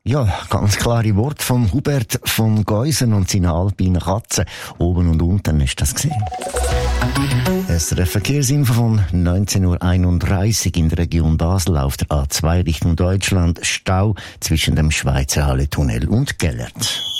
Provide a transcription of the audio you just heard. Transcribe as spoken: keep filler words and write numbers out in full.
Ja, ganz klare Worte von Hubert von Geusen und seinen alpinen Katzen. Oben und unten ist das gesehen. S R F Verkehrsinfo von neunzehn Uhr einunddreißig in der Region Basel auf der A zwei Richtung Deutschland. Stau zwischen dem Schweizerhalle-Tunnel und Gellert.